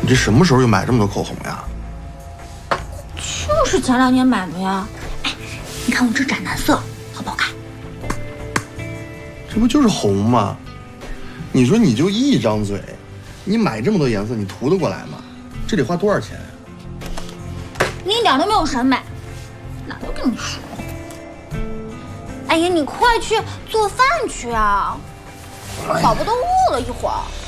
你这什么时候又买这么多口红呀？ 就是前2年买的呀。哎，你看我这斩男色好不好看？ 这不就是红吗？你说你就一张嘴，你买这么多颜色，你涂得过来吗？这得花多少钱呀？ 你一点都没有审美，懒得跟你说。哎呀，你快去做饭去啊！宝宝都饿了一会儿。